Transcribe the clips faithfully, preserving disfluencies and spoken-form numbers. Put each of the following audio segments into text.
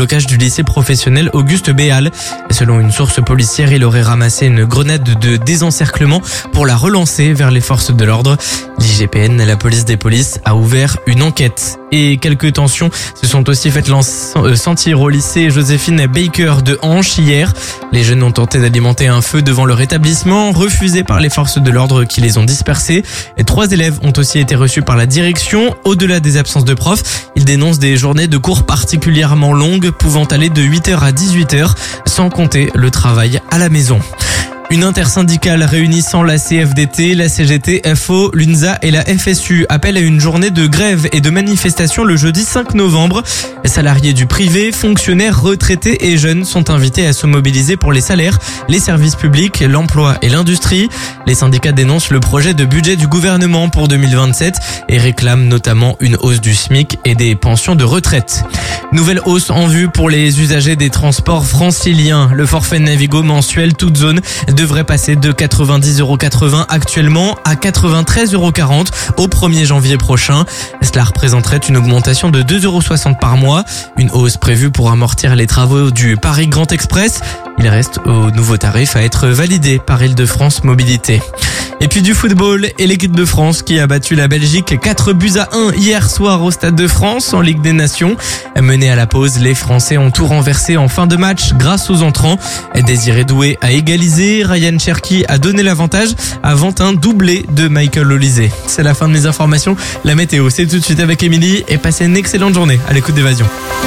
blocage du lycée professionnel Auguste Béal. Selon une source policière, il aurait ramassé une grenade de désencerclement pour la relancer vers les forces de l'ordre. L'I G P N, la police des polices, a ouvert une enquête. Et quelques tensions se sont aussi faites sentir au lycée Joséphine Baker de Hanche hier. Les jeunes ont tenté d'alimenter un feu devant leur établissement, refusé par les forces de l'ordre qui les ont dispersés. Et trois élèves ont aussi été reçus par la direction. Au-delà des absences de profs, ils dénoncent des journées de cours particulièrement longues, pouvant aller de huit heures à dix-huit heures, sans compter le travail à la maison. Une intersyndicale réunissant la C F D T, la C G T, F O, l'U N S A et la F S U appelle à une journée de grève et de manifestation le jeudi cinq novembre. Les salariés du privé, fonctionnaires, retraités et jeunes sont invités à se mobiliser pour les salaires, les services publics, l'emploi et l'industrie. Les syndicats dénoncent le projet de budget du gouvernement pour deux mille vingt-sept et réclament notamment une hausse du SMIC et des pensions de retraite. Nouvelle hausse en vue pour les usagers des transports franciliens. Le forfait Navigo mensuel toute zone devrait passer de quatre-vingt-dix euros quatre-vingts actuellement à quatre-vingt-treize euros quarante au premier janvier prochain. Cela représenterait une augmentation de deux euros soixante par mois. Une hausse prévue pour amortir les travaux du Paris Grand Express. Il reste au nouveau tarif à être validé par Île-de-France Mobilité. Et puis du football et l'équipe de France qui a battu la Belgique quatre buts à un hier soir au Stade de France en Ligue des Nations. Menés à la pause, les Français ont tout renversé en fin de match grâce aux entrants. Désiré Doué a égalisé, Ryan Cherki a donné l'avantage avant un doublé de Michael Olise. C'est la fin de mes informations. La météo, c'est tout de suite avec Émilie et passez une excellente journée à l'écoute d'Évasion.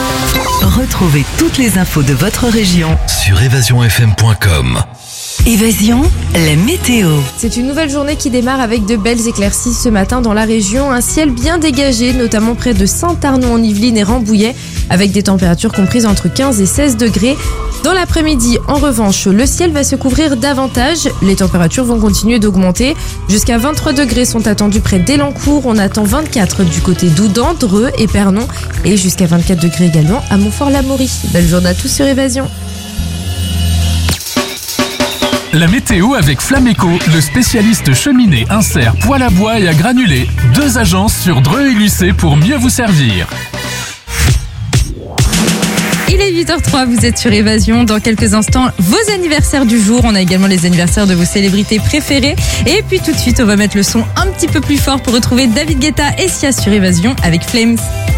Retrouvez toutes les infos de votre région sur évasion f m point com. Évasion, la météo. C'est une nouvelle journée qui démarre avec de belles éclaircies ce matin dans la région. Un ciel bien dégagé, notamment près de Saint-Arnaud-en-Yvelines et Rambouillet, avec des températures comprises entre quinze et seize degrés. Dans l'après-midi, en revanche, le ciel va se couvrir davantage. Les températures vont continuer d'augmenter. Jusqu'à vingt-trois degrés sont attendus près d'Elancourt. On attend vingt-quatre du côté d'Oudan, Dreux et Pernon. Et jusqu'à vingt-quatre degrés également à Montfort-l'Amaury. Belle journée à tous sur Évasion. La météo avec Flameco, le spécialiste cheminée, insert, poêle à bois et à granulés. Deux agences sur Dreux et Lucé pour mieux vous servir. Il est huit heures zéro trois, vous êtes sur Évasion. Dans quelques instants, vos anniversaires du jour. On a également les anniversaires de vos célébrités préférées. Et puis tout de suite, on va mettre le son un petit peu plus fort pour retrouver David Guetta et Sia sur Évasion avec Flames.